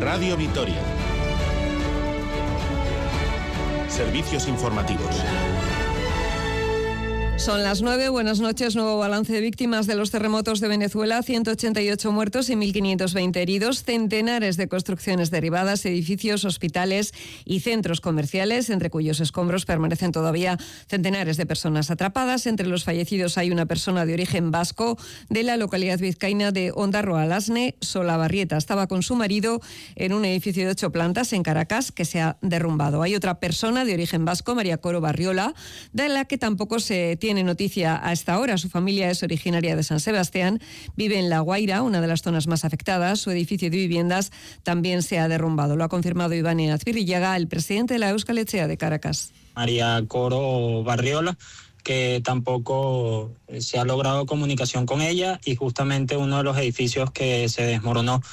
Radio Vitoria. Servicios informativos. Son las 9, buenas noches. Nuevo balance de víctimas de los terremotos de Venezuela, 188 muertos y 1.520 heridos, centenares de construcciones derribadas, edificios, hospitales y centros comerciales, entre cuyos escombros permanecen todavía centenares de personas atrapadas. Entre los fallecidos hay una persona de origen vasco de la localidad vizcaína de Ondarroa Lasne, Solabarrieta. Estaba con su marido en un edificio de 8 plantas en Caracas que se ha derrumbado. Hay otra persona de origen vasco, María Coro Barriola, de la que tampoco se tiene noticia a esta hora. Su familia es originaria de San Sebastián, vive en La Guaira, una de las zonas más afectadas. Su edificio de viviendas también se ha derrumbado. Lo ha confirmado Iván Azpirrillaga, el presidente de la Euskal Etxea de Caracas. María Coro Barriola, que tampoco se ha logrado comunicación con ella, y justamente uno de los edificios que se desmoronó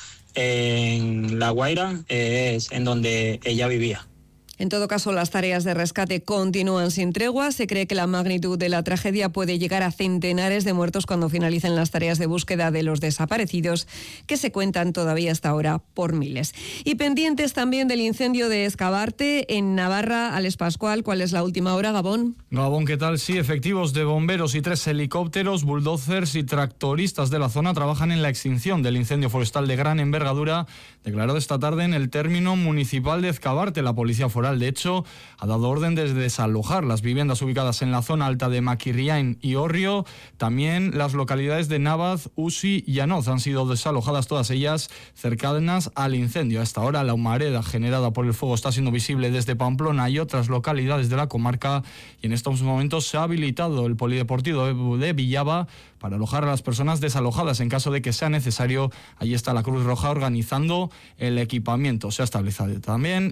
en La Guaira es en donde ella vivía. En todo caso, las tareas de rescate continúan sin tregua. Se cree que la magnitud de la tragedia puede llegar a centenares de muertos cuando finalicen las tareas de búsqueda de los desaparecidos, que se cuentan todavía hasta ahora por miles. Y pendientes también del incendio de Escabarte en Navarra. Alex Pascual, ¿cuál es la última hora, Gabón? Gabón, ¿qué tal? Sí, efectivos de bomberos y 3 helicópteros, bulldozers y tractoristas de la zona trabajan en la extinción del incendio forestal de gran envergadura declarado esta tarde en el término municipal de Escabarte. La policía forestal, de hecho, ha dado orden de desalojar las viviendas ubicadas en la zona alta de Maquirriain y Orrio. También las localidades de Navaz, Usi y Anoz han sido desalojadas, todas ellas cercanas al incendio. A esta hora, la humareda generada por el fuego está siendo visible desde Pamplona y otras localidades de la comarca, y en estos momentos se ha habilitado el polideportivo de Villaba para alojar a las personas desalojadas en caso de que sea necesario. Allí está la Cruz Roja organizando el equipamiento. Se ha establecido también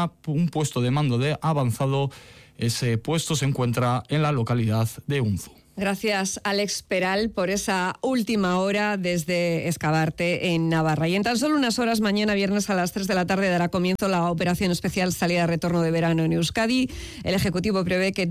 un puesto de mando de avanzado. Ese puesto se encuentra en la localidad de Unzu. Gracias, Alex Peral, por esa última hora desde Escabarte, en Navarra. Y en tan solo unas horas, mañana viernes a las 3 de la tarde, dará comienzo la operación especial salida-retorno de verano en Euskadi. El Ejecutivo prevé que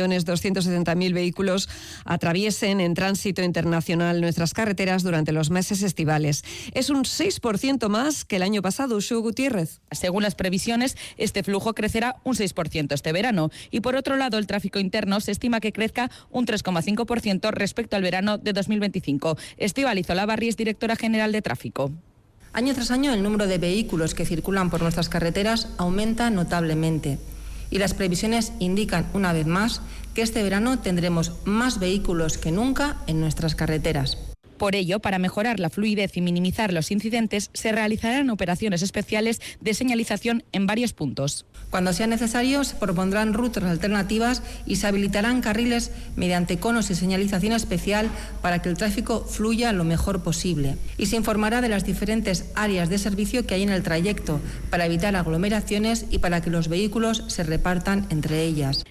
2.270.000 vehículos atraviesen en tránsito internacional nuestras carreteras durante los meses estivales. Es un 6% más que el año pasado. Uxue Gutiérrez. Según las previsiones, este flujo crecerá un 6% este verano. Y por otro lado, el tráfico interno se estima que crezca un 3,5% respecto al verano de 2025. Estíbaliz Olavarri es directora general de Tráfico. Año tras año, el número de vehículos que circulan por nuestras carreteras aumenta notablemente. Y las previsiones indican, una vez más, que este verano tendremos más vehículos que nunca en nuestras carreteras. Por ello, para mejorar la fluidez y minimizar los incidentes, se realizarán operaciones especiales de señalización en varios puntos. Cuando sea necesario, se propondrán rutas alternativas y se habilitarán carriles mediante conos y señalización especial para que el tráfico fluya lo mejor posible. Y se informará de las diferentes áreas de servicio que hay en el trayecto para evitar aglomeraciones y para que los vehículos se repartan entre ellas.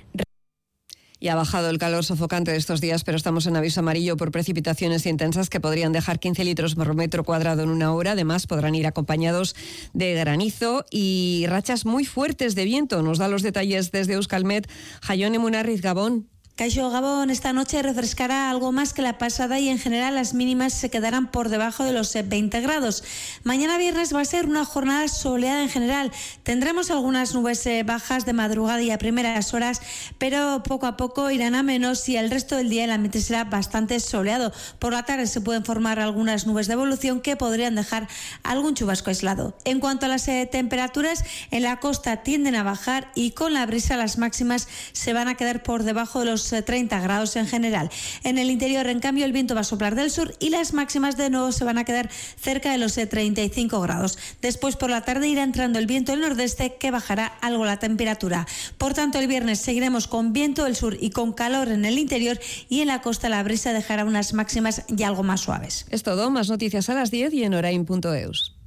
Y ha bajado el calor sofocante de estos días, pero estamos en aviso amarillo por precipitaciones intensas que podrían dejar 15 litros por metro cuadrado en una hora. Además, podrán ir acompañados de granizo y rachas muy fuertes de viento. Nos da los detalles desde Euskalmet, Jaione Munarriz, Gabón. Kaixo, Gabón, esta noche refrescará algo más que la pasada y en general las mínimas se quedarán por debajo de los 20 grados. Mañana viernes va a ser una jornada soleada en general. Tendremos algunas nubes bajas de madrugada y a primeras horas, pero poco a poco irán a menos y el resto del día el ambiente será bastante soleado. Por la tarde se pueden formar algunas nubes de evolución que podrían dejar algún chubasco aislado. En cuanto a las temperaturas, en la costa tienden a bajar y con la brisa las máximas se van a quedar por debajo de los 30 grados en general. En el interior, en cambio, el viento va a soplar del sur y las máximas de nuevo se van a quedar cerca de los 35 grados. Después, por la tarde, irá entrando el viento del nordeste que bajará algo la temperatura. Por tanto, el viernes seguiremos con viento del sur y con calor en el interior, y en la costa la brisa dejará unas máximas ya algo más suaves. Es todo, más noticias a las 10 y en orain.eus.